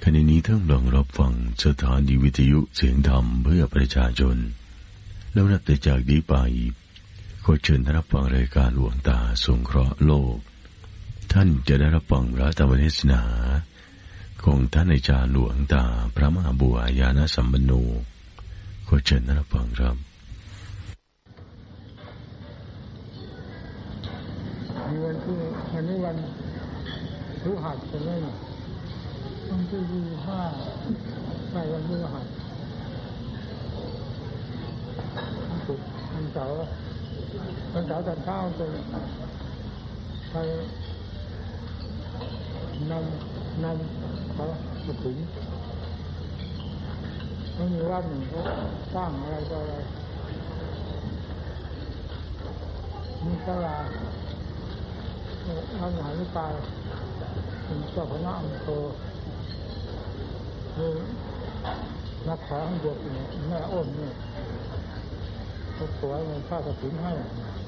ขณะนี้ท่านกำลังรับฟังสถานีวิทยุเสียงธรรมเพื่อประชาชนแล้วนับแต่จากนี้ไปขอเชิญท่านรับฟังรายการหลวงตาสงเคราะห์โลกท่านจะได้รับฟังพระธรรมเทศนาของท่านอาจารย์หลวงตาพระมหาบัวญาณสัมปันโนขอเชิญท่านรับฟังครับวันนี้วันพฤหัสใช่ไหมวันที่25ใช่วันพฤหัสวันเสาร์ตอนเช้าไปนำเขามาถึงไม่มีวัดหนึ่งเขาสร้างอะไรก็อะไรมีศาลาท่านมหาวิปายเป็นเจ้าคณะอำเภอคือนักขอให้บวชแม่อ้นนี่เขาสวยมันผ้ากฐินให้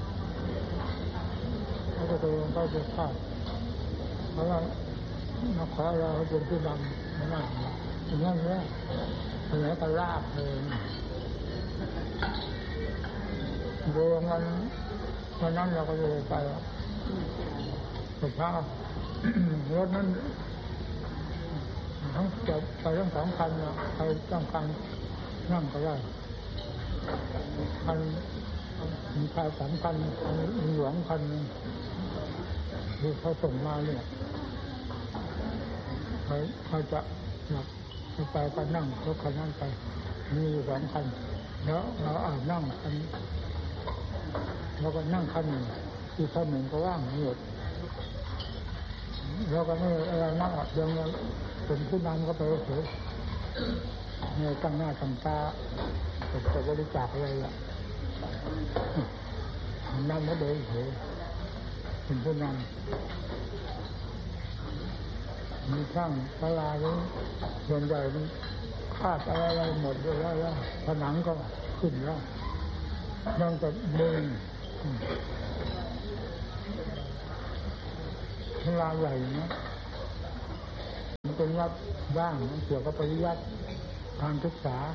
เขาก็ไปลงไปจะฆ่าเพราะว่านักขอเราเป็นผู้นำนั่นอย่างนั้นเนี่ยคนไหนก็ลากเลยโดยวันนั้นเราก็เลยไปเช้ารถนั้นทั้งจะไปทั้งสองคันนะไปต้องคันนั่งก็ได้คันมีชาย3 คันมีหลวงคันที่เขาส่งมาเนี่ยเขาจะหนักไปก็นั่งรถคันนั้นไปมี2 คันแล้วเรานั่งคันแล้วก็นั่งคันหนึ่งที่คันหนึ่งก็ว่างหมดเราก็ไม่อะไรนักเดี๋ยวเราเป็นผู้นำก็ไปเฉยเนี่ยตั้งหน้าตั้งตาจะบริจาคอะไรล่ะนำก็เดินเฉยเป็นผู้นำมีช่างศาลานี้ส่วนใหญ่มันคาดอะไรหมดแล้วผนังก็ขึ้นแล้วนั่งกับมือศาลาใหญ่นะมันเป็นวัดบ้างมันเกี่ยวกับปริยัติทางศึกษา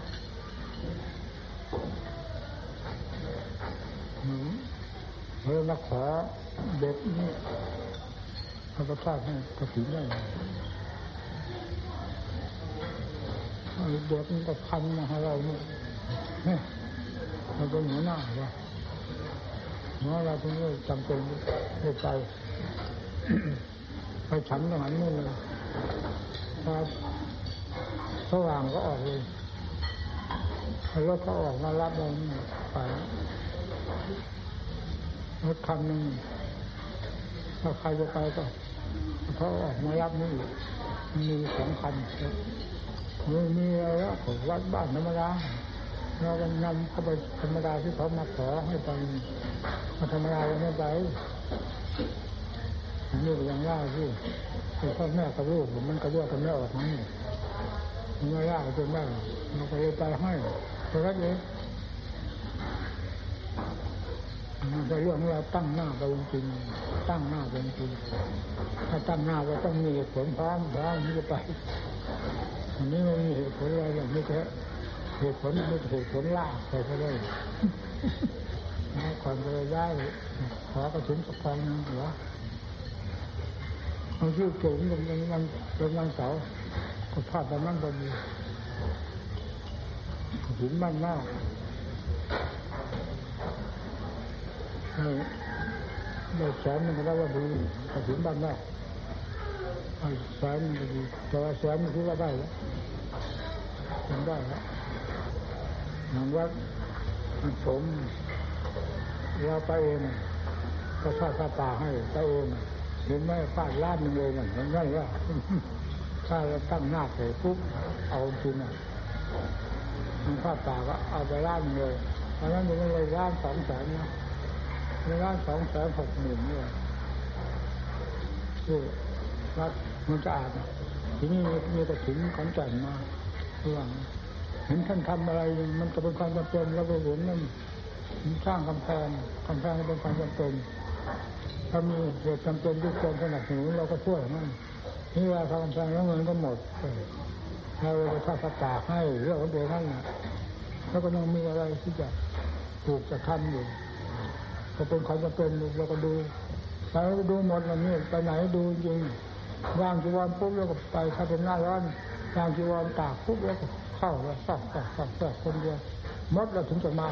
เรามาขอเด็กนี่พระประสาทให้กฐินได้เด็กมันก็พันมาให้เราเนี่ยเราเป็นหัวหน้าว่าเราเพิ่งจำเป็นได้ไปฉันตรงนั้นนู่นเลยพอสว่างก็ออกเลยรถก็ออกมารับเราไปรถคันหนึ่งถ้าใครจะไปก็เขาออกมารับนี่มี2 คันมีอะไรแล้ววัดบ้านธรรมดาเราก็นำเข้าไปธรรมดาที่เขามาขอให้ไปมาธรรมดาเราไม่ไปนี่ก็ยังว่าที่พ่อแม่กับลูกมันก็แยกกันไม่ออกนี่มันไม่ยากจนได้เราก็เลยไปให้เพราะฉะนั้นแต่เรื่องเราตั้งหน้าไปจริงตั้งหน้าไปจริงถ้าตั้งหน้าก็ต้องมีเหตุผลพร้อมที่จะไปอันนี้ไม่มีเหตุผลอะไรอย่างนี้แค่เหตุผลไม่เหตุผลลากไปก็ได้ก่อนจะได้ขอกระถิ่นกับกองนึงเหรอมันชื่อสูงมันวันเสาร์ก็พลาดแต่นั่นพอดีถึงบ้านนอกเราแสนมันก็ได้ว่าดีถึงบ้านนอกแสนมันก็ดีแต่ว่าแสนมันคิดว่าได้แล้วทำได้แล้วหนังวัดมันสมเราไปเองก็ทอดผ้าป่าให้ไปเองเห็นไหมฟาดล้านนึงเลยเหมือนกันว่าถ้าเราตั้งหน้าใส่ปุ๊บเอาจริงมันผ้าป่าก็เอาไปล้านเลยเพราะนั้นมันเลยล้าน200,000นะในล้าน260,000นี่คือวัดมันจะอาดทีนี้มีแต่ถึงขอนแก่นมาระหว่างเห็นท่านทำอะไรมันจะเป็นความจำเป็นแล้วก็เห็นนั่นสร้างกำแพงเป็นความจำเป็นถ้ามีเหตุจำเป็นที่ควรสนับสนุนเราก็ช่วยมันนี่ว่าทำแพงแล้วเงินก็หมดเราไปทอดตากให้เรื่องของตัวนั่นนะแล้วก็ยังมีอะไรที่จะถูกจะทำอยู่ก็เป็นของจะเป็นเราก็ดูเราดูหมดวันนี้ไปไหนดูจริงวางจีวรปุ๊บแล้วก็ไปถ้าเป็นหน้าร้อนวางจีวรตากปุ๊บแล้วก็เข้าแล้วซอกคนเดียวหมดแล้วถึงจะมา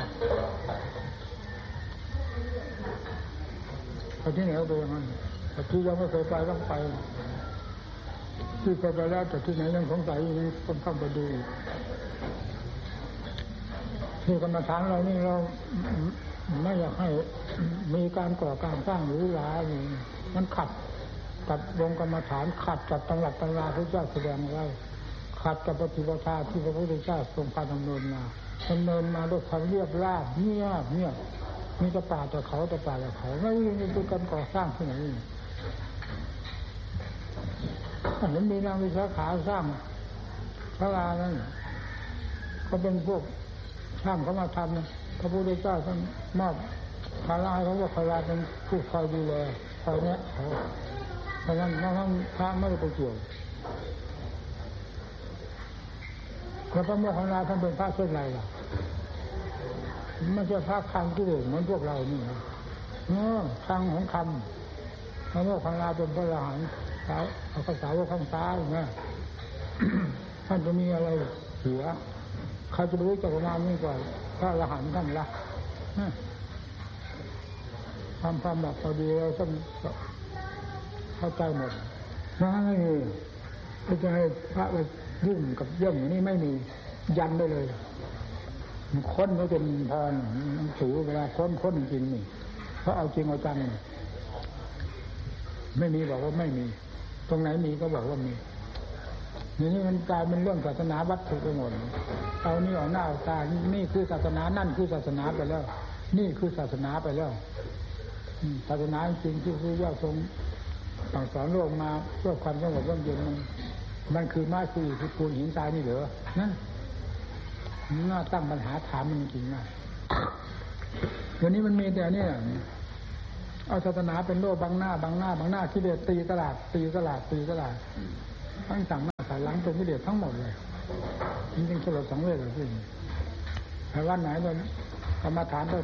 ไปที่ไหนก็ไปอย่างนั้นแต่ที่ยังไม่เคยไปต้องไปที่เคยไปแล้วแต่ที่ไหนยังสงสัยอยู่ต้องเข้าไปดูที่กรรมฐานเรานี่เราไม่อยากให้มีการก่อการสร้างหรือหลาอย่างมันขัดกับวงกรรมฐานขัดกับตำรับตำราพระเจ้าแสดงไว้ขัดกับปฏิปทาที่พระพุทธเจ้าทรงพาดำเนินมาด้วยความเรียบราบเงียบมีแต่ป่าแต่เขาไม่มีการก่อสร้างที่ไหนเห็นมีนางวิสาขาสร้างพระลานั่นก็เป็นพวกช่างเขามาทำพระพุทธเจ้าท่านมอบพระลาเขาว่าพระลาเป็นผู้คอยดูแลคอยแนะเขาเพราะฉะนั้นพระไม่ได้ไปเกี่ยวแล้วพระโมคคัลลาท่านเป็นพระเช่นไรล่ะไม่ใช่พระคำที่เด่นเหมือนพวกเรานี่นะคำของคำพระโมคคัลลาเป็นพระอรหันต์เอาภาษาว่าข้างซ้ายนะท่านจะมีอะไรเสียใครจะรู้จักประมาณนี้ก่อนพระอรหันต์ท่านละความแบบพอดีเราต้องเข้าใจหมดไม่มีจะให้พระไปยุ่งกับเรื่องอย่างนี้ไม่มียันได้เลยค้นไม่เป็นพรถือเวลาค้นจริงนี่เพราะเอาจริงเอาจังไม่มีบอกว่าไม่มีตรงไหนมีก็บอกว่ามีนี่มันกลายเป็นเรื่องศาสนาวัตถุไปหมดเอานี่ออกหน้าเอาตานี่คือศาสนานั่นคือศาสนาไปแล้วนี่คือศาสนาไปแล้วศาสนาจริงที่พระเจ้าทรงสั่งสอนโลกมาเพื่อความสงบร่มเย็นมันคือไม้คือปูนหินทรายนี่เหรอนั่นน่าตั้งปัญหาถามมันจริงนะเดี๋ยวนี้มันมีแต่เนี่ยเอาศาสนาเป็นโลกบังหน้าที่เดือดตีตลาดทั้งสั่งหน้าสายหลังเป็นที่เดือดทั้งหมดเลยจริงๆสลดสังเวชเลยพี่แต่ว่าไหนเรากรรมฐานเรา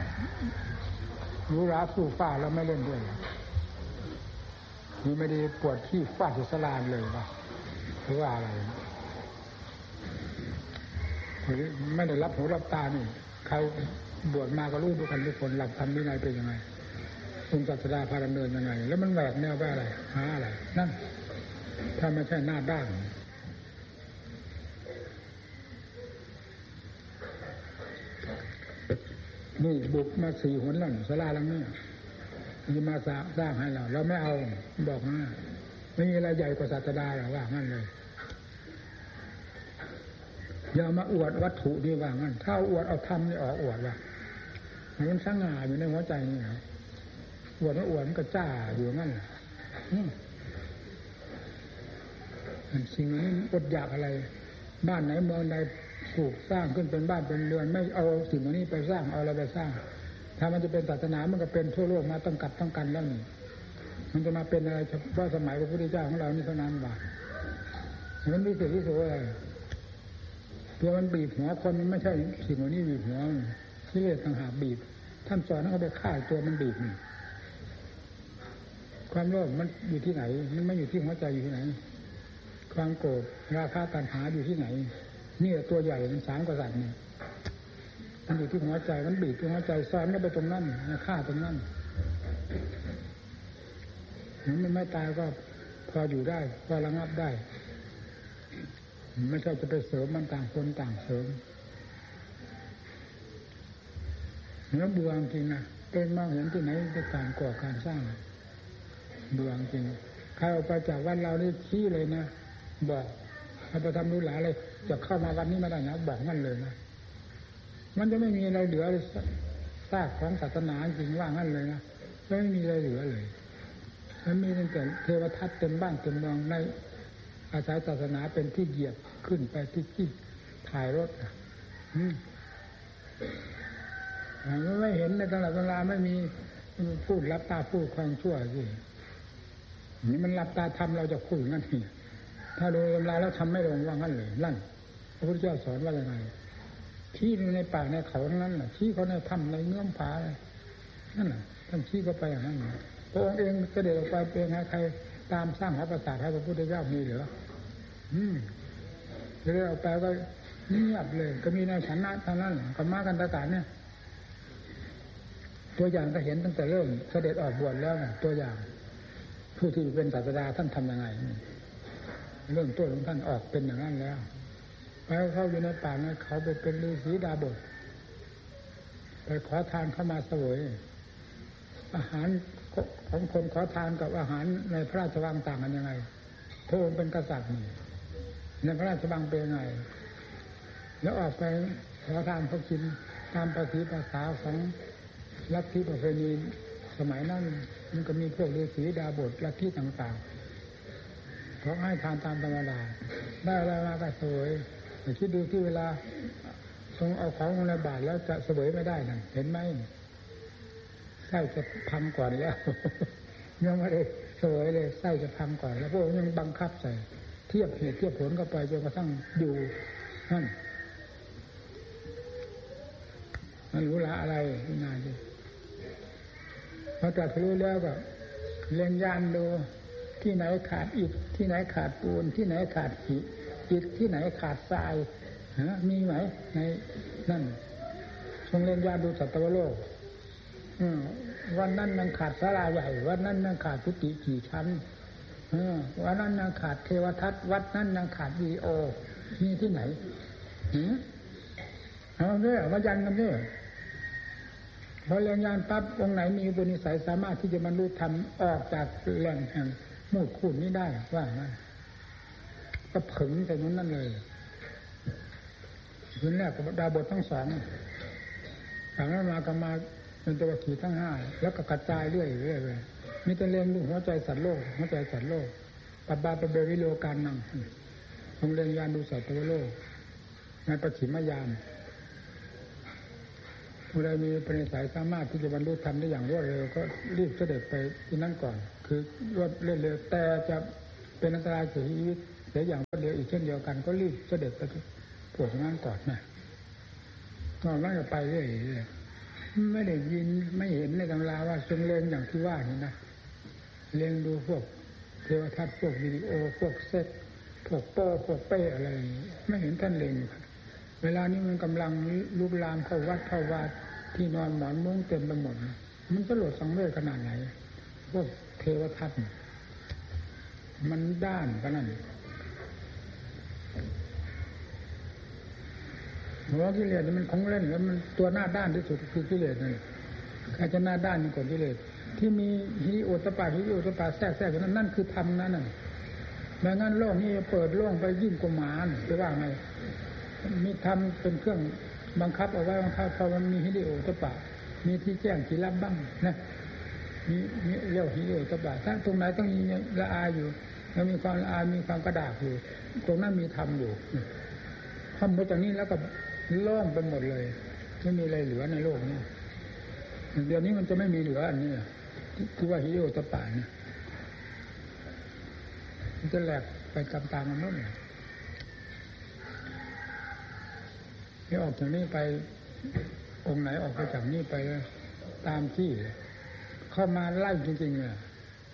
รู้ราสู้ฟ้าแล้วไม่เล่นด้วยนี่ไม่ได้ปวดที่ฟาดสลานเลยป่ะหรือว่าอะไรไม่ได้รับหูรับตานี่ใครบวชมาก็รู้ทุกคนทุกคนหลักธรรมวินัยเป็นยังไงองค์ศาสดาพาดำเนินยังไงแล้วมันแหวกแนวไปอะไรหาอะไรนั่นถ้าไม่ใช่หน้าด้านนี่บุกมา4 หนแล้วศาลาหลังนี้จะมาสร้างให้เราไม่เอาบอกนะไม่มีอะไรใหญ่กว่าศาสดาหรอกว่างั้นเลยอย่ามาอวดวัตถุนี่ว่างั้นถ้าอวดเอาธรรมนี่ออกอวดว่ามันสง่าอยู่ในหัวใจนี่นะอวดไม่อวดมันก็จ้าอยู่งั้นสิ่งนี้อดอยากอะไรบ้านไหนเมืองใดปลูกสร้างขึ้นเป็นบ้านเป็นเรือนไม่เอาสิ่งนี้ไปสร้างเอาอะไรไปสร้างถ้ามันจะเป็นศาสนามันก็เป็นทั่วโลกมาต้องกัดต้องกันแล้วนี่มันจะมาเป็นอะไรเฉพาะสมัยพระพุทธเจ้าของเรานี่เท่านั้นว่ามันมีเศษที่สุดอะไรเพื่อมันบีบหัวคนไม่ใช่สิ่งนี้บีบหัวที่เรียกต่างหากบีบท่านสอนให้เขาไปฆ่าตัวมันบีบนี่ความโลภมันอยู่ที่ไหนมันไม่อยู่ที่หัวใจอยู่ที่ไหนความโกรธราคะตัณหาอยู่ที่ไหนนี่ตัวใหญ่มัน3 กษัตริย์นี่มันอยู่ที่หัวใจมันบีบที่หัวใจซ้อนก็ไปตรงนั้นฆ่าตรงนั้นมันไม่ตายก็พออยู่ได้พอระงับได้ไม่ใช่จะไปเสริมมันต่างคนต่างเสริมเนื้อเบื่อจริงนะเป็นมาเห็นที่ไหนจะการก่อการสร้างเบื่อจริงใครออกไปจากวันเรานี่ชี้เลยนะบอกให้ไปทำรู้หลาเลยจะเข้ามาวันนี้ไม่ได้นะบอกงั้นเลยนะมันจะไม่มีอะไรเหลือซากของศาสนาจริงว่างั้นเลยนะไม่มีอะไรเหลือเลยมันมีตั้งแต่เทวทัตเต็มบ้านเต็มเมืองในอาศัยศาสนาเป็นที่เหยียบขึ้นไปที่ถ่ายรถไม่เห็นในตลาดเวลาไม่มีพูดรับตาพูดความชั่วสินี่มันหลับตาทำเราจะพูดงั้นนี่ถ้าโดยเวลาแล้วทำไม่ลงว่างั้นเลยนั่นพระพุทธเจ้าสอนว่าอย่างไรชี้ในป่าในเขานั้นน่ะชี้เขาในถ้ำในเงื่อมผานั่นน่ะท่านชี้ก็ไปอย่างนั้นพระองค์เองเสด็จออกไปเป็นใครตามสร้างหาปราสาทให้พระพุทธเจ้ามีเหรอเสด็จออกไปก็เงียบเลยก็มีในฐานะทางนั้นกับมากันตะการเนี่ยตัวอย่างก็เห็นตั้งแต่เริ่มเสด็จออกบวชแล้วตัวอย่างผู้ที่เป็นศาสดาท่านทำยังไงเรื่องต้นของท่านออกเป็นอย่างนั้นแล้วไปเข้าอยู่ในป่าเนี่ยเขาไปเป็นฤาษีดาบทไปขอทานเข้ามาเสวยอาหารของคนขอทานกับอาหารในพระราชวังต่างกันยังไงพระองค์เป็นกษัตริย์นี่ในพระราชวังเป็นยังไงแล้วออกไปขอทานเขากินตามประเพณีภาษาของลัทธิประเพณีสมัยนั้นมันก็มีพวกฤาษีดาบทลัทธิต่างๆเขาให้ทานตามธรรมดาได้อะไรมาก็เสวยแต่คิดดูที่เวลาทรงเอาของลงในบาตรแล้วจะเสวยไม่ได้นั่นเห็นไหมไส้จะพังก่อนแล้วยังไม่ได้เสวยเลยไส้จะพังก่อนแล้วพวกยังบังคับใส่เทียบเหตุเทียบผลก็ไปจนกระทั่งอยู่นั่นมันรู้ละอะไรนานดิพอจัดรู้แล้วก็เล็งยานดูที่ไหนขาดอิฐที่ไหนขาดปูนที่ไหนขาดหินอิฐที่ไหนขาดทรายมีไหมในนั่นทรงเล็งยานดูสัตวโลกวันนั้นยังขาดศาลาใหญ่วันนั้นยังขาดกุฏิกี่ชั้นวันนั้นยังขาดเทวทัศน์วัดนั้นยังขาดวีโอมีที่ไหนเอาเนี่ยมายันกันเนี่ยพอเรียนยานปั๊บองค์ไหนมีอุปนิสัยสามารถที่จะบรรลุธรรมออกจากแหล่งแห่งมูดคูดนี้ได้ว่างั้นก็ผึ่งแต่นั้นนั่นเลยคืนแรกกับดาบททั้งสองจากนั้นมาก็มาเป็นตัวขี่ทั้งห้าแล้วก็กระจายเรื่อยเลยมีแต่เลี้ยงดูหัวใจสัตว์โลกหัวใจสัตว์โลกปับบาปเบวิโลการนั่งทรงเรียนยานดูสัตว์โลกในปฐมยามผู้ใดมีปณิสัยสามารถที่จะบรรลุธรรมได้อย่างรวดเร็วก็รีบเสด็จไปที่นั่นก่อนคือรวดเร็วแต่จะเป็นอันตรายแก่ชีวิตเสียอย่างรวดเร็วอีกเช่นเดียวกันก็รีบเสด็จไปพวกนั้นก่อนนะนอกนั้นก็ไปเรื่อยไม่ได้ยินไม่เห็นในตำราว่าทรงเล็งอย่างที่ว่านี่นะเล็งดูพวกเทวทัศน์พวกวิดีโอพวกเซตพวกโป้พวกเป้อะไรไม่เห็นท่านเล็งเวลานี้มันกำลังลุกลามเข้าวัดเข้าวาดที่นอนหมอนมุ้งเต็มไปหมดมันจะโหลดสังเวชขนาดไหนพวกเทวทัศน์มันด้านขนาดนั้นหัวกิเลสมันของเล่นแล้วมันตัวหน้าด้านที่สุดคือกิเลสนั่นใครจะหน้าด้านยิ่งกว่ากิเลสที่มีฮิริโอตปาแทรกนั่นคือธรรมนั่นน่ะไม่งั้นโลกนี้เปิดโล่งไปยิ่งกว่าหมาจะว่าไงมีธรรมเป็นเครื่องบังคับเอาไว้บังคับพอมันมีฮิริโอตปามีที่แจ้งที่รับบ้างนะมีเรียกฮิริโอตปาถ้าตรงไหนต้องมีละอายอยู่แล้วมีความละอายมีความกระดากอยู่ตรงนั้นมีธรรมอยู่พอหมดจากนี้แล้วก็โล่งไปหมดเลยไม่มีอะไรเหลือในโลกนี้เดี๋ยวนี้มันจะไม่มีเหลืออันนี้ที่ว่าฮิริโอตปาเนี่ยมันจะแหลกไปตามๆกันหมดที่ออกจากนี้ไปองค์ไหนออกไปจากนี้ไปตามที่เข้ามาไล่จริงๆเนี่ย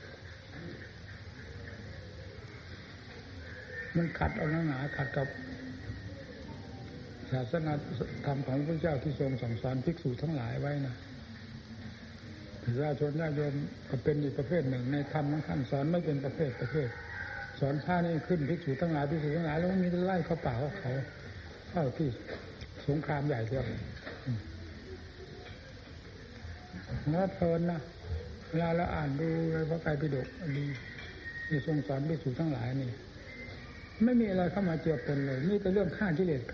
มันขัดเอาหนาขัดกับศาสนาธรรมของพระเจ้าที่ทรงสั่งสอนภิกษุทั้งหลายไว้นะประชาชนญาติโยมก็เป็นอีกประเภทหนึ่งในธรรมของท่านสอนไม่เป็นประเภทสอนผ้านี่ขึ้นภิกษุทั้งหลายแล้วมันมีไล่เข้าป่าเขาเข้าที่สงครามใหญ่เดียวน่าเพลินนะเวลาเราอ่านดูในพระไตรปิฎกดีที่ทรงสอนภิกษุทั้งหลายนี่ไม่มีอะไรเข้ามาเจือปนเลยมีแต่เรื่องฆ่ากิเลส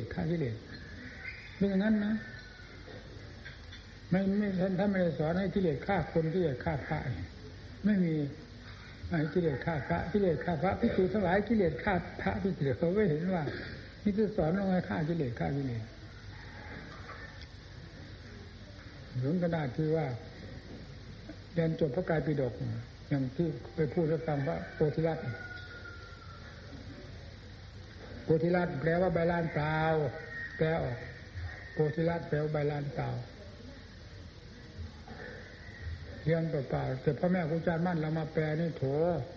เป็นอย่างนั้นนะไม่ท่านไม่ได้สอนให้กิเลสฆ่าคนกิเลสฆ่าพระไม่มีให้กิเลสฆ่าพระภิกษุทั้งหลายกิเลสฆ่าพระภิกษุเขาไม่เห็นว่านี่จะสอนว่าไงฆ่ากิเลสถึงกระดาษคือว่าเรียนจบพระไตรปิฎกอย่างที่ไปพูดให้ฟังว่าโพธิลัตน์โพธิลัตน์แปลว่าใบลานเปล่าแปลออกโพธิลัตน์แปลว่าใบลานเปล่าเรียนเปล่าๆแต่พ่อแม่ครูอาจารย์มั่นเรามาแปลนี่โถ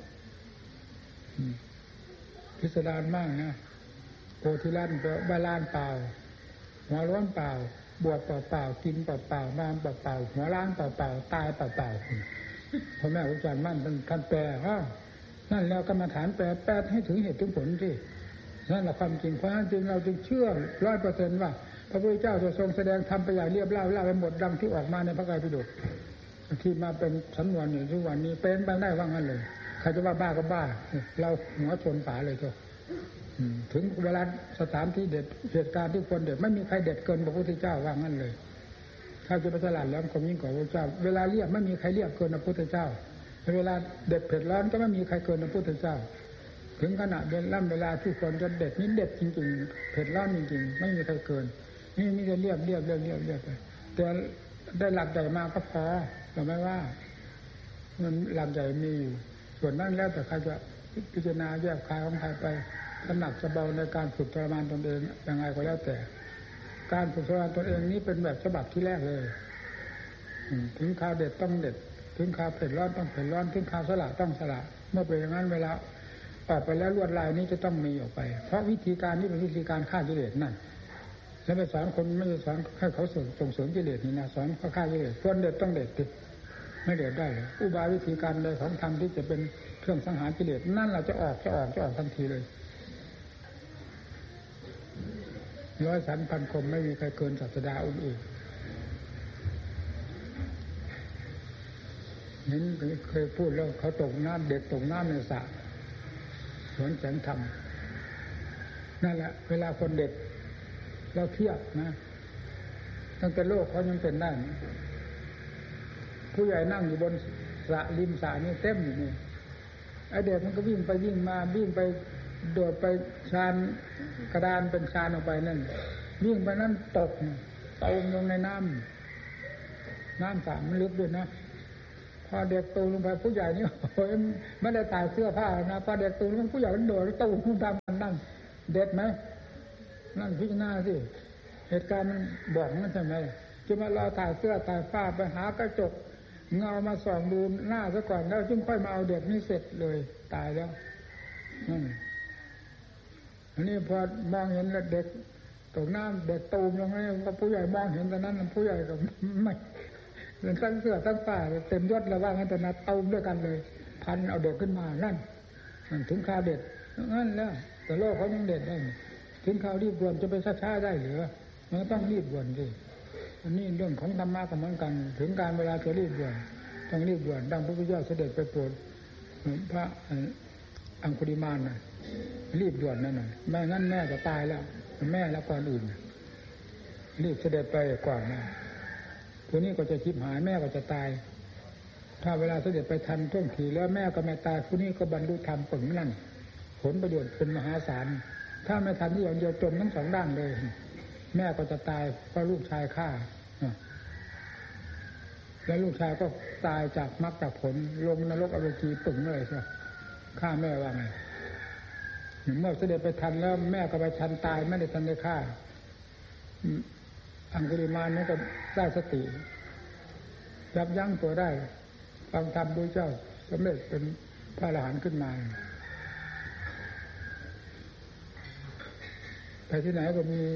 พิสดารมากนะโพธิลัตน์แปลว่าใบลานเปล่าหัวร้อนเปล่าบวชเปล่าๆกินเปล่าๆนอนเปล่าๆหัวล้างเปล่าๆตายเปล่าๆพ่อแม่ครูอาจารย์มั่นท่านแปลนั่นแล้วกรรมฐานแปลให้ถึงเหตุถึงผลที่นั่นแหละความจริงเพราะฉะนั้นจึงเราจึงเชื่อ 100% ว่าพระพุทธเจ้าจะทรงแสดงธรรมไปอย่างเรียบเล่าไปหมดดังที่ออกมาในพระไตรปิฎกที่มาเป็นสำนวนอยู่ทุกวันนี้เป็นไปได้ว่างั้นเลยใครจะว่าบ้าก็บ้าเราหัวชนฝาเลยเจ้าถึงเวลาสถานที่เด็ดเหตุการณ์ที่ควรเด็ดไม่มีใครเด็ดเกินพระพุทธเจ้าว่างั้นเลยถ้าจะไปฉลาดแล้วคงยิ่งกว่าพระพุทธเจ้าเวลาเรียกไม่มีใครเรียกเกินพระพุทธเจ้าเวลาเด็ดเผ็ดร้อนก็ไม่มีใครเกินพระพุทธเจ้าถึงขณะเวลาที่ควรจะเด็ดนี่เด็ดจริงๆเผ็ดร้อนจริงๆไม่มีใครเกินนี่มีแต่เรียบไปแต่ได้หลักใหญ่มาก็พอเราไม่ว่ามันหลักใหญ่มีอยู่ส่วนนั้นแล้วแต่ใครจะพิจารณาแยกคายของใครไปถนัดจะเบาในการฝึกทรมานตนเองยังไงก็แล้วแต่การฝึกทรมานตนเองนี้เป็นแบบฉบับที่แรกเลยถึงข่าวเด็ดต้องเด็ดถึงข่าวเผ็ดร้อนต้องเผ็ดร้อนถึงข่าวสละต้องสละเมื่อเป็นอย่างนั้นเวลาออกไปแล้วลวดลายนี้จะต้องมีออกไปเพราะวิธีการนี้เป็นวิธีการฆ่ากิเลสนั่นแล้วไปสอนคนไม่ได้สอนให้เขาส่งเสริมกิเลสนี่นะสอนเขาฆ่ากิเลสควรเด็ดต้องเด็ดติดไม่เด็ดได้เลยอุบายวิธีการใดของธรรมที่จะเป็นเครื่องสังหารกิเลสนั่นเราจะออกทันทีเลย100,000,000 คมไม่มีใครเกินศาสดาองค์อื่นนั้นเคยพูดแล้วเขาตกน้ำเด็กตกน้ำในสระสวนแสงธรรมนั่นแหละเวลาคนเด็กเราเทียบนะตั้งแต่โลกเขายังเป็นได้ผู้ใหญ่นั่งอยู่บนสระริมสระนี่เต็มอยู่นี่ไอเด็กมันก็วิ่งไปวิ่งมาวิ่งไปโดดไปชานกระดานเป็นชานออกไปนั่นวิ่งไปนั่นตกตกลงในน้ำสระมันลึกด้วยนะพอเด็กตูลงไปผู้ใหญ่นี่โอ้ยไม่ได้ตายเสื้อผ้านะพอเด็กตูลงผู้ใหญ่มันโดดตูลงตามกันนั่นเด็ดไหมนั่นพิจารณาสิเหตุการณ์มันบอกนั่นใช่ไหมจะมารอถ่ายเสื้อถ่ายผ้าไปหากระจกเงามาส่องดูหน้าซะก่อนแล้วจึงค่อยมาเอาเด็กนี่เสร็จเลยตายแล้วอันนี้พอมองเห็นเด็กตกน้ำเด็กตูมลงนี่ก็ผู้ใหญ่มองเห็นตอนนั้นผู้ใหญ่ก็ไม่ทั้งเสื้อทั้งผ้าเต็มยศแล้วว่างั้นแต่นัดตูมด้วยกันเลยพันเอาเด็กขึ้นมานั่นถึงข่าวเด็ดนั่นแล้วแต่โลกเขายังเด็ดได้ถึงข่าวรีบด่วนจะไปช้าๆได้หรือมันต้องรีบด่วนสิอันนี้เรื่องของธรรมะก็เหมือนกันถึงการเวลาจะรีบด่วนต้องรีบด่วนดังพระพุทธเจ้าเสด็จไปโปรดพระอังคุลิมานน่ะรีบด่วนนั่นน่ะไม่งั้นแม่จะตายแล้วแม่แล้วก่อนอื่นรีบเสด็จไปก่อนนะตัวนี้ก็จะชิบหายแม่ก็จะตายถ้าเวลาเสด็จไปทันท่วงทีแล้วแม่ก็ไม่ตายผู้นี้ก็บรรลุธรรมผลนั่นผลประโยชน์เป็นมหาศาลถ้าไม่ทันที่อย่างเดียวจมทั้งสองด้านเลยแม่ก็จะตายเพราะลูกชายฆ่าแล้วลูกชายก็ตายจากมรรคจากผลลงนรกอเวจีปึ่งเลยใช่ฆ่าแม่ว่าไงเมื่อเสด็จไปทันแล้วแม่ก็ไปทันตายไม่ได้ทันได้ฆ่าอังคุลิมานนี่ก็ได้สติยับยั้งตัวได้ฟังธรรมด้วยเจ้าสำเร็จเป็นพระอรหันต์ขึ้นมาไปที่ไหนก็มี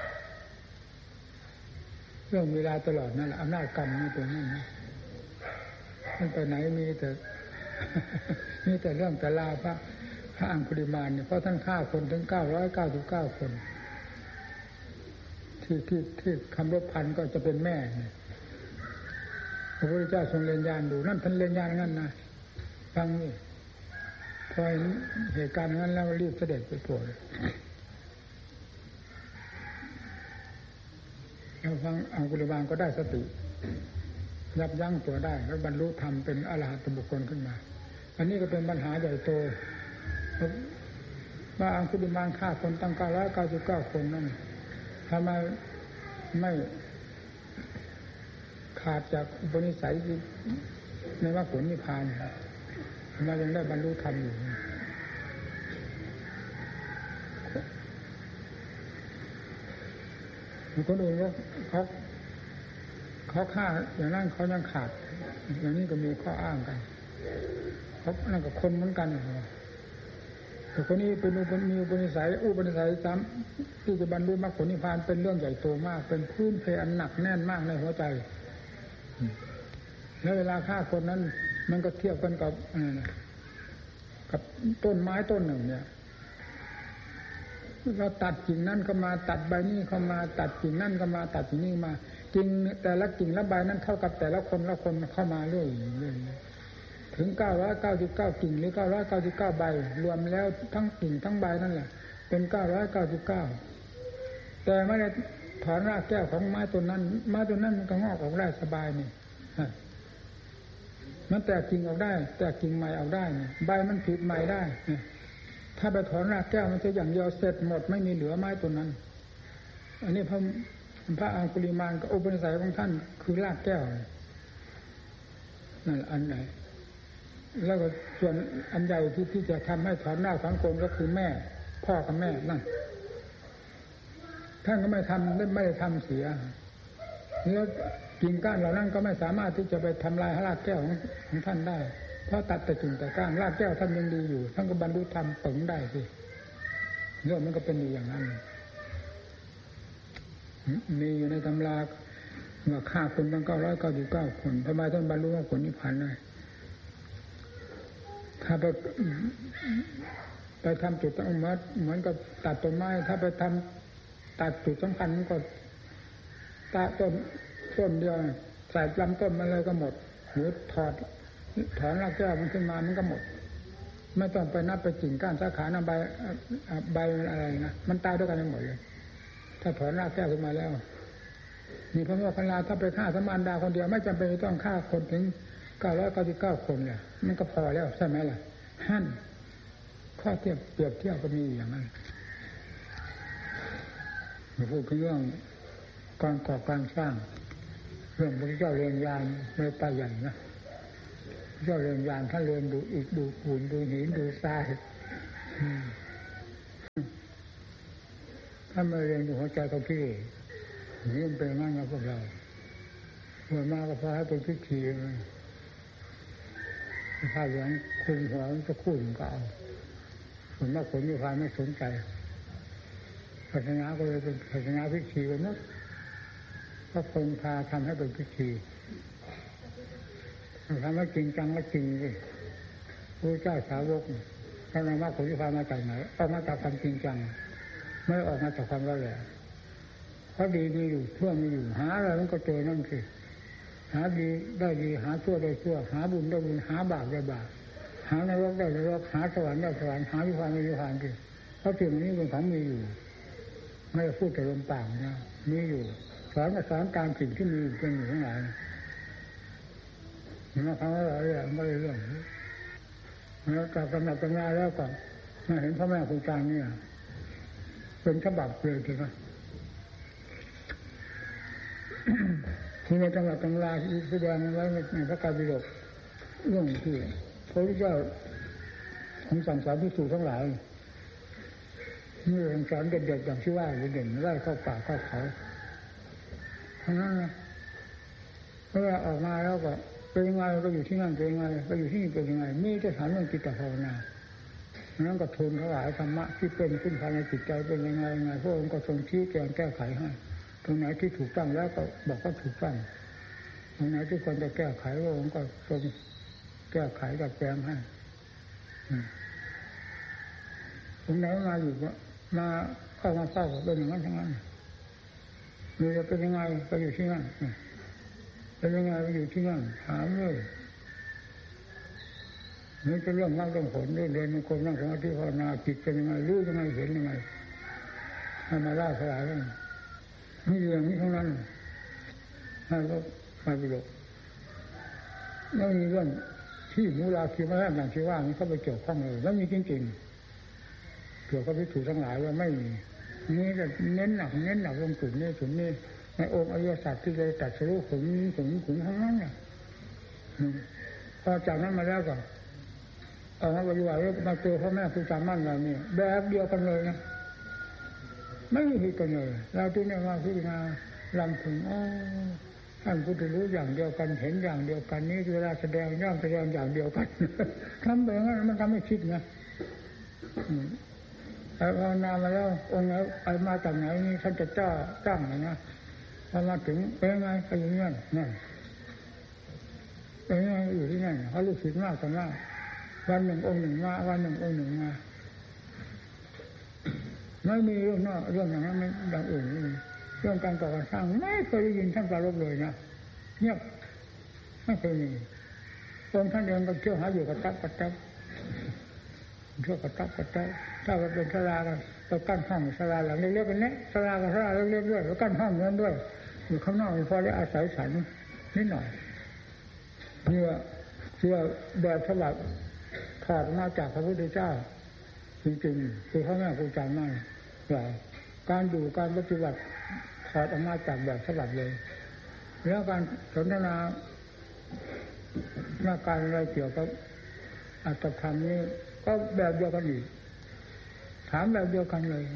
เรื่องเวลาตลอดนั่นแหละอำนาจกรรมนี่ตัวนั้นนะมันไปไหนมีแต่เรื่องแต่ลาพระอังคุลิมานเนี่ยเพราะท่านฆ่าคนถึง999 คนที่คำรบพันก็จะเป็นแม่พระพุทธเจ้าทรงเรียนญาณดูนั่นท่านเรียนญาณงั้นนะฟังนี่พอเห็นเหตุการณ์งั้นแล้วรีบเสด็จไปโปรดแล้วฟังอังคุลิมานก็ได้สติยับยั้งตัวได้แล้วบรรลุธรรมเป็นอรหัตบุคคลขึ้นมาอันนี้ก็เป็นปัญหาใหญ่โตว่าอังคุลิมานฆ่าคนตั้ง999 คนนั่นทำไมไม่ขาดจากอุปนิสัยในมรรคผลนิพพานทำไมยังได้บรรลุธรรมอยู่คนอื่นเขาฆ่าอย่างนั้นเขายังขาดอย่างนี้ก็มีข้ออ้างกันเขานั่นกับคนเหมือนกันแต่คนนี้เป็นมีอุปนิสัยจำที่จะบรรลุมรรคผลนิพพานเป็นเรื่องใหญ่โตมากเป็นพื้นเพอันหนักแน่นมากในหัวใจแล้วเวลาฆ่าคนนั้นมันก็เทียบกันกับต้นไม้ต้นหนึ่งเนี่ยเราตัดกิ่งนั่นก็มาตัดใบนี้เข้ามาตัดกิ่งนั่นก็มาตัดกิ่งนี้มากิ่งแต่ละกิ่งละใบนั้นเท่ากับแต่ละคนละคนเข้ามาเรื่อยถึง999กิ่งหรือ999ใบรวมแล้วทั้งกิ่งทั้งใบนั่นแหละเป็น999แต่ไม่ได้ถอนรากแก้วของไม้ต้นนั้นมันก็งอกออกได้สบายนี่มันแตกกิ่งออกได้แตกกิ่งใหม่ออกได้ใบมันผลิใหม่ได้ถ้าไปถอนรากแก้วมันจะอย่างเดียวเสร็จหมดไม่มีเหลือไม้ต้นนั้นอันนี้พระอังคุลิมานกับอุปนิสัยของท่านคือรากแก้วนั่นอันไหนแล้วก็ส่วนอันใหญ่ที่จะทำให้ถอนรากถอนโคนก็คือแม่พ่อกับแม่นั่นท่านก็ไม่ได้ทำเสียแล้วกิ่งก้านเหล่านั้นก็ไม่สามารถที่จะไปทำลายรากแก้วของท่านได้เพราะตัดแต่กิ่งแต่ก้านรากแก้วท่านยังดีอยู่ท่านก็บรรลุธรรมผลได้สิเรื่องมันก็เป็นอย่างนั้นมีอยู่ในตำราว่าฆ่าคนตั้ง999คนทำไมท่านบรรลุผลนิพพานได้ถ้าไปทำจุดตั้งมัดเหมือนกับตัดต้นไม้ถ้าไปทำตัดจุดสำคัญมันก็ตัดต้นเดียวใส่ลำต้นมาเลยก็หมดหรือถอนรากแก้วมันขึ้นมามันก็หมดไม่ต้องไปนับไปกิ่งก้านสาขาใบอะไรนะมันตายด้วยกันทั้งหมดเลยถ้าถอนรากแก้วขึ้นมาแล้วมีพระโมคคัลลาถ้าไปฆ่าสมานดาคนเดียวไม่จำเป็นต้องฆ่าคนถึง999คนเนี่ยมันก็พอแล้วใช่ไหมล่ะหั่นข้อเปรียบเทียบก็มีอย่างนั้นมาพูดถึงเรื่องการก่อการสร้างเรื่องพระเจ้าเรือนยานไม่ไปใหญ่นะพระเจ้าเรือนยานท่านเรือนดูอิฐดูปูนดูหินดูทรายถ้ามาเรียนดูหัวใจเขาพี่นี่มันเป็นงั้นนะพวกเราเมื่อมาก็พอให้เป็นพิธีถ้าเหลืองคุณหัวจะคู่ถึงก็เอาส่วนมากผลนิพพานไม่สนใจศาสนาก็เลยเป็นศาสนาพิธีกันนะก็คงพาทำให้เป็นพิธีทำให้จริงจังและจริงสิพระเจ้าสาวกท่านนำมรรคผลนิพพานมาจากไหนออกมาจากความจริงจังไม่ออกมาจากความละเลยเพราะดีมีอยู่ชั่วมีอยู่หาอะไรมันก็เจอนั่นสิหาดีได้ดีหาชั่วได้ชั่วหาบุญได้บุญหาบาปได้บาปหานรกได้นรกหาสวรรค์ได้สวรรค์หานิพพานได้นิพพานสิเพราะสิ่งนี้เป็นของมีอยู่ไม่ได้พูดแต่ลมปากนะมีอยู่สอนกับสอนตามสิ่งที่มีเป็นอยู่ทั้งหลายนี่มาคำว่าอะไรไม่ได้เรื่องแล้วกลับกำหนักกำนาแล้วก็มาเห็นพ่อแม่ครูอาจารย์เนี่ยเป็นฉบับเลยใช่ไหมที่ในจังหวัดตำราที่แสดงไว้ในพระไตรปิฎกเรื่องที่พระพุทธเจ้าของสั่งสอนภิกษุทั้งหลายเมื่อสอนเด็กๆอย่างที่ว่าเด่นไล่เข้าป่าเข้าเขาทั้งนั้นนะเมื่อออกมาแล้วก็เป็นยังไงก็อยู่ที่นั่นเป็นยังไงก็อยู่ที่นี่เป็นยังไงมีแต่ถามเรื่องจิตภาวนานั้นก็ทูลถวายธรรมะที่เป็นขึ้นภายในจิตใจเป็นยังไงพระองค์ก็ทรงชี้แจงแก้ไขให้ตรงไหนที่ถูกต้องแล้วก็บอกว่าถูกต้องตรงไหนที่ควรจะแก้ไขพระองค์ก็ทรงแก้ไขดัดแปลงให้ตรงไหนมาอยู่ก็มาเข้ามาเฝ้าเป็นอย่างนั้นทั้งนั้นมีจะเป็นยังไงก็อยู่ที่นั่นเป็นยังไงก็อยู่ที่นั่นถามเลยนี่เป็นเรื่องนั่งเรื่องผลเรื่องเรียนคนนั่งสมาธิภาวนาจิตเป็นยังไงรู้ยังไงเห็นยังไงให้มาล่าสลายกันนี่เรื่องนี้ทั้งนั้นให้ก็มาประโยชน์แล้วมีเรื่องที่มูลาคิดว่าอย่างที่ว่านี้เข้าไปเกี่ยวข้องเลยแล้วมีจริงๆเกี่ยวกับวิถีทั้งหลายว่าไม่มีนี่จะเน้นหนักลงจุดนี้ในองค์อริยสัจที่จะตัดสู้ถึงทั้งนั้นเนี่ยพอจากนั้นมาแล้วก็ออกมาปฏิบัติมาเจอพ่อแม่ครูอาจารย์มั่นเรานี่แบบเดียวกันเลยนะไม่มีผิดกันเลยเราที่นี่มาพิจารณาลำถึงท่านพุทธรู้อย่างเดียวกันเห็นอย่างเดียวกันนี่เวลาแสดงย่อมแสดงอย่างเดียวกันทำแบบนั้นมันทำให้คิดนะภาวนามาแล้วองค์ไหนไปมาจากไหนนี่ท่านจะจ้างนะพอมาถึงเป็นไงก็อย่างนั้นนั่นเป็นไงอยู่ที่นั่นเขาลูกศิษย์มากกันมากวันหนึ่งองค์หนึ่งมาวันหนึ่งองค์หนึ่งมาไม่มีเรื่องนอกเรื่องอย่างนั้นไม่อย่างอื่นเรื่องการก่อการสร้างไม่เคยได้ยินท่านปรารภเลยนะเงียบไม่เคยมีองค์ท่านเองก็เที่ยวหาอยู่กระตับเที่ยวกระตับถ้าเป็นศาลาก็กั้นห้องศาลาหลังเล็กๆกันเนี้ยศาลากับศาลาเล็กๆด้วยแล้วกั้นห้องนั้นด้วยอยู่ข้างนอกพอได้อาศัยฉันนิดหน่อยนี่ว่าแบบฉบับถอดมาจากพระพุทธเจ้าจริงๆคือพระแม่ครูอาจารย์มั่นว่าการดูการปฏิบัติถอดออกมาจากแบบฉบับเลยแล้วการสนทนาหน้าการอะไรเกี่ยวกับอัตถธรรมนี่ก็แบบเดียวกันอีกถามแบบเดียวกันเลย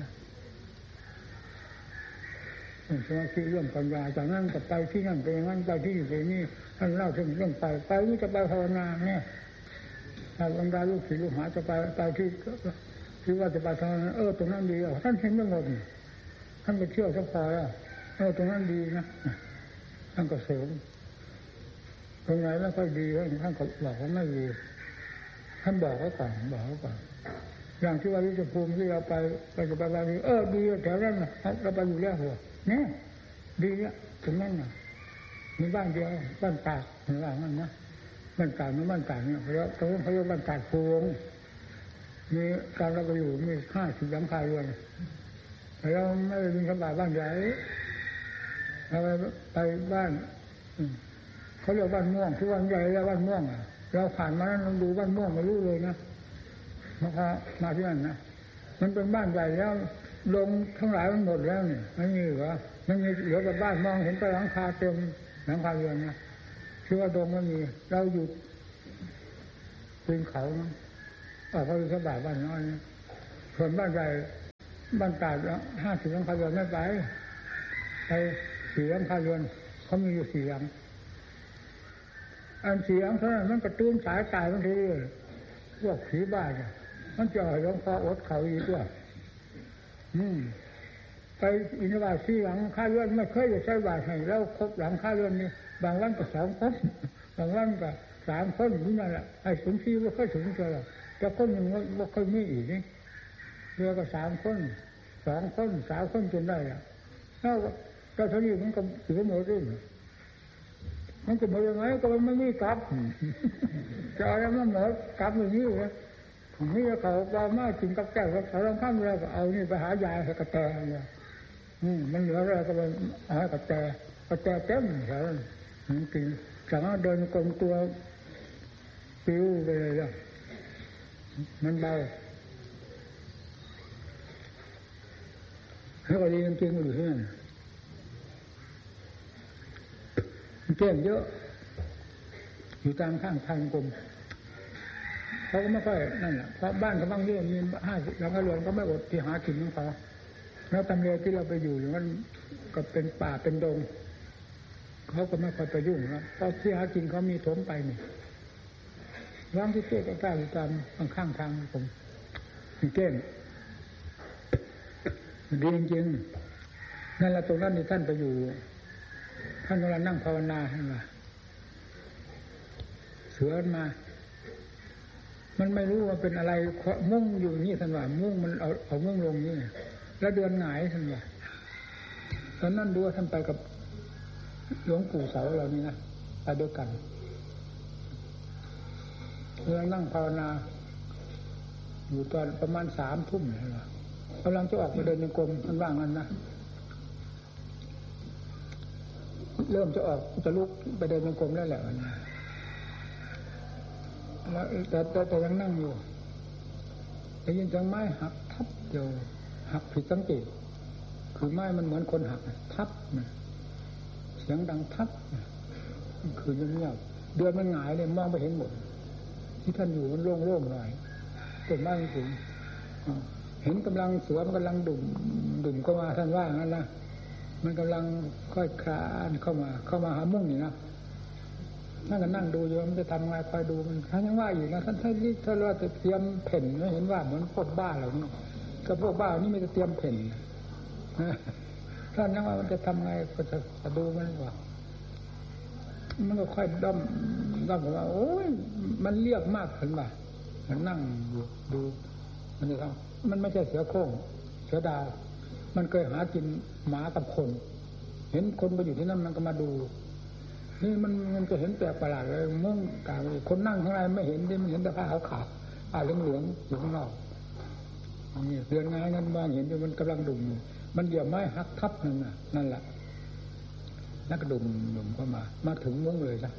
สมาธิเรื่องปัญญาจากนั้นก็ไปที่นั่นไปอย่างนั้นไปที่นี่ไปนี่ท่านเล่าถึงเรื่องไปนี่จะไปภาวนาเนี่ยถ้าบรรดาลูกศิษย์ลูกหาจะไปที่ว่าจะไปทางนั้นตรงนั้นดีท่านเห็นไม่หมดท่านไปเที่ยวสักพอแล้วตรงนั้นดีนะท่านก็เสริมตรงไหนไม่ค่อยดีท่านก็บอกว่าไม่ดีท่านบอกไว้ก่อนอย่างที่ว่าวิจภูมิที่เราไปจะไปดีดีแถวนั้นนะเราไปอยู่แล้วหัวเนี่ยดีอ่ะถึงนั้นน่ะมีบ้านเดียวบ้านตากเหมือนว่างั้นนะบ้านตากเนี่ยเพราะตรงนั้นเขาเรียกบ้านตากพวงมีการเราไปอยู่มี50 หลังคาเรือนเราไม่ได้ยินคำบาบ้านใหญ่เราไปบ้านเขาเรียกบ้านม่วงที่บ้านใหญ่แล้วบ้านม่วงเราผ่านมาแล้วเราดูบ้านม่วงไม่รู้เลยนะมาที่นั่นนะมันเป็นบ้านใหญ่แล้วลงทั้งหลายมันหมดแล้วเนี่ยไม่มีเหรอไม่มีเหลือแต่บ้านมองเห็นแต่หลังคาเต็มหลังคาเรือนนะคือว่าตรงไม่มีเราอยู่ปีนเขาเขาอยู่สบายบ้านน้อยส่วนบ้านใหญ่บ้านตาด50 หลังคาเรือนไม่ไป4 หลังคาเรือนเขามีอยู่4 หลังอัน4 หลังเท่านั้นมันกระตุ้นสายตายบางทีพวกผีบ้าเนี่ยมันจะหลวงพ่ออดเขาอีกด้วยไปอินทบาท4 หลังคาเรือนไม่เคยจะใช้บาทให้แล้วครบหลังคาเรือนนี่บางวันก็2 คนบางวันก็3 คนนี่นั่นแหละไอ้ถึง4ไม่เคยถึงเจอแต่คนหนึ่งไม่เคยมีอีกนี่เรือก็3 คน2 คน3 คนจนได้อะแล้วก็เท่านี้มันก็ถือหมดเลยมันจะหมดยังไงก็มันไม่มีกลับจะอะไรมันหมดกลับอย่างนี้เลยนี่เขาเรามาถึงกับแก้วเขาลองข้ามเราก็เอานี่ไปหายายให้กระแตเนี่ยมันเหลืออะไรก็ไปหากระแตเต็มแถวจริงสามารถเดินกลมตัวปิ้วไปเลยอ่ะมันเบาแล้วก็ดีจริงๆอยู่ที่นั่นเก่งเยอะอยู่ตามข้างทางกรมเขาก็ไม่ค่อยนั่นแหละเพราะบ้านเขาบ้างเยอะมี50 หลังคาเรือนก็ไม่อดที่หากินของเขาแล้วตำเลที่เราไปอยู่อย่างนั้นก็เป็นป่าเป็นดงเขาก็ไม่ค่อยไปยุ่งแล้วเพราะที่หากินเขามีถมไปนี่ร้านที่เจ๊ก็กล้าอยู่ตามข้างทางผมเก่งดีจริงๆนั่นแหละตรงนั้นที่ท่านไปอยู่ท่านกำลังนั่งภาวนาให้มาเสือมามันไม่รู้ว่าเป็นอะไรมุ่งอยู่นี่ท่านว่ามุ่งมันเอามุ่งลงนี่แล้วเดือนหงายท่านว่าตอนนั้นดูว่าท่านไปกับหลวงปู่เสาเรานี่นะไปด้วยกันเรานั่งภาวนาอยู่ตอนประมาณ3 ทุ่มนี่แหละกำลังจะออกมาเดินในกรมท่านว่างั้นนะเริ่มจะออกจะลุกไปเดินในกรมแล้วแหละแล้วแต่ยังนั่งอยู่ได้ยินเสียงไม้หักทับเดียวหักผิดสังเกตคือไม้มันเหมือนคนหักทับเสียงดังทับคือเงียบเดือนมันหงายเลยมองไปเห็นหมดที่ท่านอยู่มันโล่งๆหน่อยต้นไม้สูงเห็นกำลังเสือมันกำลังดุ่มเข้ามาท่านว่างั้นนะมันกำลังค่อยคลานเข้ามาหามุ่งนี่นะนั่งกันนั่งดูอยู่มันจะทำไงคอยดูมันท่านยังว่าอยู่นะท่านว่าจะเตรียมเพ่นไม่เห็นว่าเหมือนพวกบ้าเราเนาะกับพวกบ้านี่ไม่จะเตรียมเพ่นท่านยังว่ามันจะทำไงก็จะดูมันว่ามันก็ค่อยด้อมว่าโอ้ยมันเรียกมากขึ้นมามันนั่งดูมันจะทำมันไม่ใช่เสือโคร่งเสือดาวมันเคยหากินหมากับคนเห็นคนไปอยู่ที่นั่นมันก็มาดูนี่มันจะเห็นแปลกประหลาดเลยมุ่งกลางคนนั่งข้างในไม่เห็นดิมันเห็นแต่ผ้าขาวเหลืองอยู่ข้างนอกนี่เดือนงานนั้นมาเห็นอยู่มันกำลังดุ่มมันเหยียบไม้หักทับนั่นแหละนักดุ่มเข้ามาถึงมุ้งเลยนะ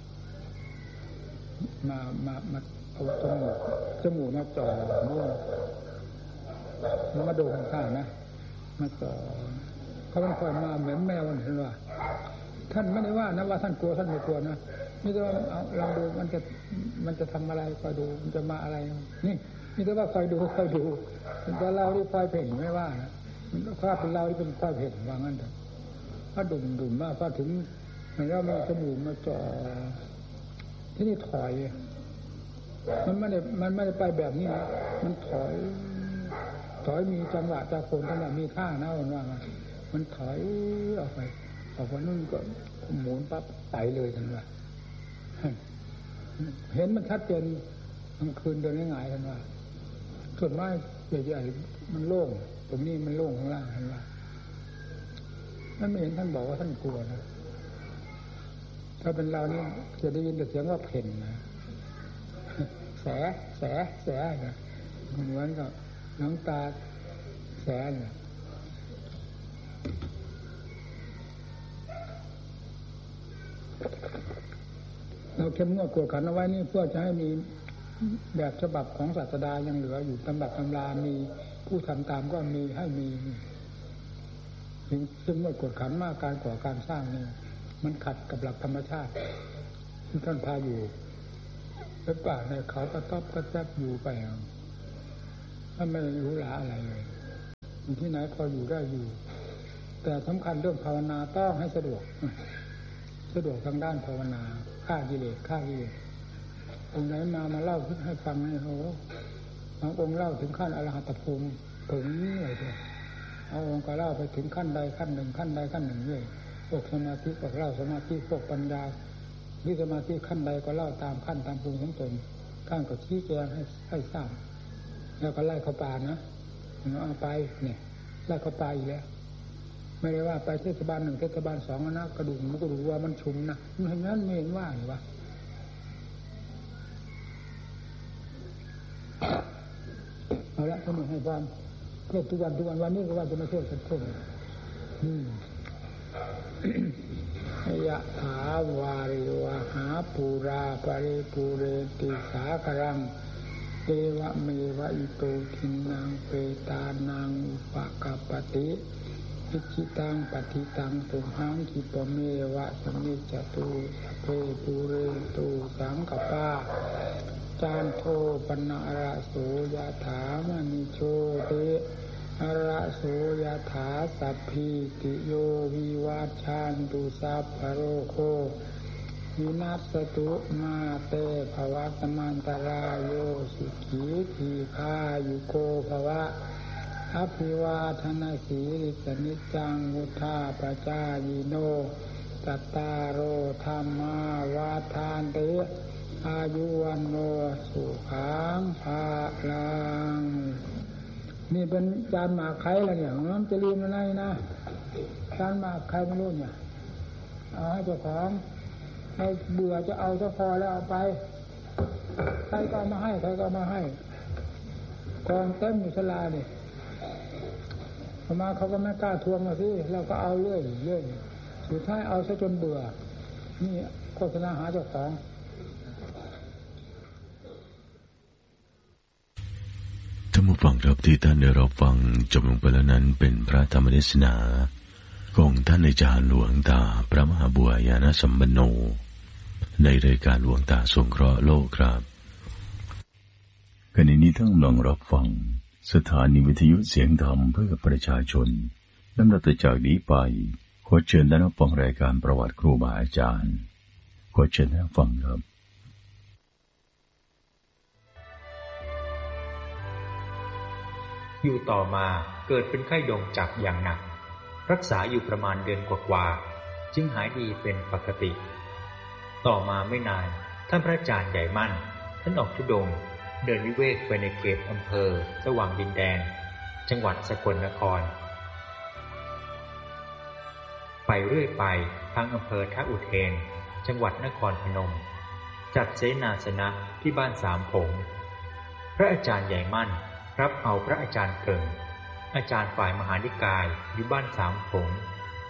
มาเอาจมูกมาจ่อมุ้งมาดูข้างๆนะมาจ่อเขาเป็นคนมาเหมือนแมวเห็นว่าท่านไม่ได้ว่านะว่าท่านกลัวท่านไม่กลัวนะนี่แต่ว่าลองดูมันจะทำอะไรคอยดูมันจะมาอะไรนี่แต่ว่าคอยดูแต่เราที่คอยเพ่งไม่ว่านะถ้าเป็นเราที่เป็นคอยเพ่งว่างั้นเถอะถ้าดุ่มมากพอถึงแล้วมันจมูกมาจ่อที่นี่ถอยมันไม่ได้ไปแบบนี้นะมันถอยมีจังหวะจากคนจังหวะมีท่านะว่ามันถอยออกไปนู่นก็หมุนปั๊บไปเลยทันว่าเห็นมันชัดเจนกลางคืนเดินง่ายๆทันว่าส่วนไม้ใหญ่ๆมันโล่งตรงนี้มันโล่งข้างล่างทันว่านั่นไม่เห็นท่านบอกว่าท่านกลัวนะถ้าเป็นเรานี่จะได้ยินแต่เสียงว่าเพ่นนะแสนะเหมือนกับน้ำตาแสเนี่ยเราเข้มงวดกวดขันเอาไว้นี่เพื่อจะให้มีแบบฉบับของศาสดายังเหลืออยู่ตำรับตำรามีผู้ทำตามก็มีให้มีซึ่งเมื่อกวดขันมากการก่อการสร้างนี่มันขัดกับหลักธรรมชาติที่ท่านพาอยู่เป็นป่าในเขากระต๊อบกระแทบอยู่ไปถ้าไม่รู้หลาอะไรเลยอยู่ที่ไหนพออยู่ได้อยู่แต่สำคัญเรื่องภาวนาต้องให้สะดวกทางด้านภาวนาฆ่ากิเลสองค์ไหนมาเล่าให้ฟังให้เขาบางองค์เล่าถึงขั้นอรหัตภูมิถึงเลยเถอะเอาองค์ก็เล่าไปถึงขั้นใดขั้นหนึ่งเลยพวกสมาธิก็เล่าสมาธิพวกปัญญาวิสมาธิขั้นใดก็เล่าตามขั้นตามภูมิของตนขั้นก็ชี้แจงให้ทราบแล้วก็ไล่เข้าป่านะเอาไปเนี่ยไล่เข้าป่าอีกแล้วไม่ได้ว่าไปเทศบาล1เทศบาล2นะกระดูกมันก็ดูว่ามันชุมนะมันเห็นนั้นไม่เห็นว่าหรือวะเอาละก็ไม่ให้ความเทศทุกวันนี้ก็ว่าจะไม่เทศสักคนยะถาวาริวหาปูราปริปูเรติสาครังเอวะเมวะอิโตทินังเปตานังอุปกัปปติอิจิตังปฏิตังตุมหังคิปเมวะสมิจจตุสัพเพปูเรตุสังกปาจานโทปนะระโสยถามณิโชติระโสยถาสัพพิติโยวิวัชชันตุสัพพะโรโควินัสตุมาเตภวัตมันตรายโยสุขีทีฆายุโกภวะอภิวาทนาสีริสนิจังมุทาปจายิโนตัตตาโรธรรมาวาทานเตอายุวันโนสุขังภาลังนี่เป็นจานหมากไข่ละเนี่ยน้ำจะลืมอะไรนะจานหมากไข่ไม่รู้เนี่ยเอาให้เจ้าของเราเบื่อจะเอาเจ้าพอแล้วเอาไปใครก็มาให้กองเต็มอยู่ศาลาเนี่ยมาเขาก็ไม่กล้าทวงมาสิเราก็เอาเรื่อยสุดท้ายเอาซะจนเบื่อนี่โฆษณาหาเจ้าของท่านผู้ฟังครับที่ท่านได้รับฟังจบลงไปแล้วนั้นเป็นพระธรรมเทศนาของท่านอาจารย์หลวงตาพระมหาบัวยานสัมปันโนในรายการหลวงตาสงเคราะห์โลกครับขณะนี้ท่านกำลังรับฟังสถานีวิทยุเสียงธรรมเพื่อประชาชนลำดับต่อจากนี้ไปขอเชิญท่านรับฟังรายการประวัติครูบาอาจารย์ขอเชิญท่านฟังครับอยู่ต่อมาเกิดเป็นไข้ดงจับอย่างหนักรักษาอยู่ประมาณเดือนกว่าๆจึงหายดีเป็นปกติต่อมาไม่นานท่านพระอาจารย์ใหญ่มั่นท่านออกธุดงค์เดินวิเวกไปในเขตอำเภอสว่างดินแดนจังหวัดสกลนครไปเรื่อยไปทางอำเภอท่าอุเทนจังหวัดนครพนมจัดเสนาสนะที่บ้านสามผงพระอาจารย์ใหญ่มั่นรับเอาพระอาจารย์เกิงอาจารย์ฝ่ายมหานิกายอยู่บ้านสามผง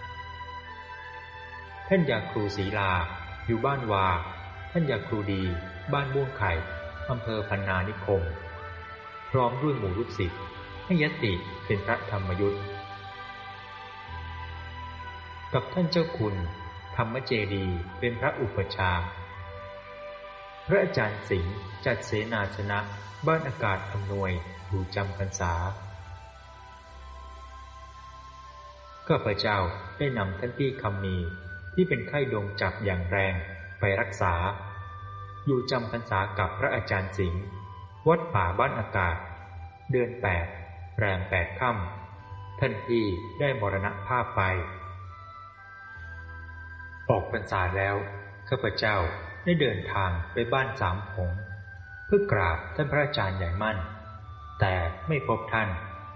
ท่านยาครูศรีลาอยู่บ้านวาท่านยาครูดีบ้านม่วงไข่อำเภอพรรณานิคมพร้อมด้วยหมู่ลูกศิษย์ให้ยติเป็นพระธรรมยุทธกับท่านเจ้าคุณธรรมเจดีเป็นพระอุปชฌาย์พระอาจารย์สิงห์จัดเสนาสนะบ้านอากาศอำนวยอยู่จำพรรษาข้าพเจ้าได้นำท่านพี่คำมีที่เป็นไข้ดงจับอย่างแรงไปรักษาอยู่จำพรรษากับพระอาจารย์สิงห์วัดป่าบ้านอากาศเดือน8แรม8ค่ำท่านพี่ได้มรณภาพไปออกพรรษาแล้วข้าพเจ้าได้เดินทางไปบ้านสามผงเพื่อกราบท่านพระอาจารย์ใหญ่มั่นแต่ไม่พบท่าน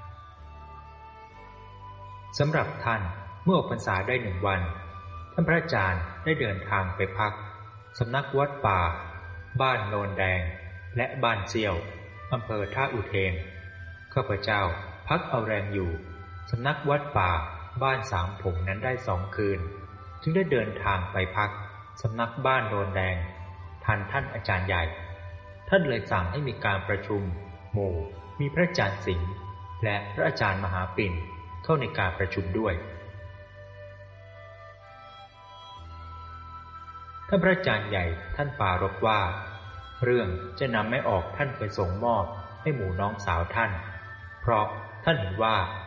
สำหรับท่านเมื่อออกพรรษาได้1 วันท่านพระอาจารย์ได้เดินทางไปพักสำนักวัดป่าบ้านโนนแดงและบ้านเซี่ยวอำเภอท่าอุเทนข้าพเจ้าพักเอาแรงอยู่สำนักวัดป่าบ้านสามผงนั้นได้2 คืนจึงได้เดินทางไปพักสำนักบ้านโนนแดงทันท่านอาจารย์ใหญ่ท่านเลยสั่งให้มีการประชุมหมู่มีพระอาจารย์สิงห์และพระอาจารย์มหาปิ่นเข้าในการประชุมด้วยท่านพระอาจารย์ใหญ่ท่านปรารภว่าเรื่องจะนำไม่ออกท่านไปส่งมอบให้หมู่น้องสาวท่านเพราะท่านเห็นว่า